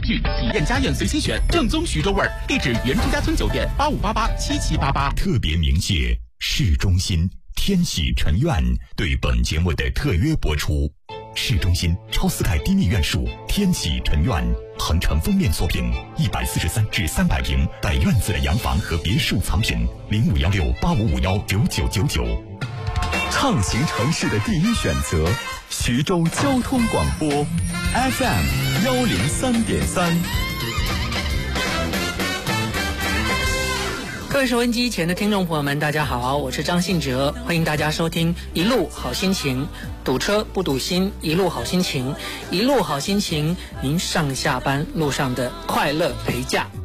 具，体验家宴随心选，正宗徐州味儿。地址原之家村酒店85887788。 特别鸣谢市中心天喜臣苑对本节目的特约播出。市中心超4凯低密院墅天喜臣苑，恒城封面作品，143至300平带院子的洋房和别墅藏品，051685519999。 畅行城市的第一选择，徐州交通广播 FM103.3。 各位收音机前的听众朋友们，大家好，我是张信哲，欢迎大家收听一路好心情，堵车不堵心，一路好心情，一路好心情，您上下班路上的快乐陪驾。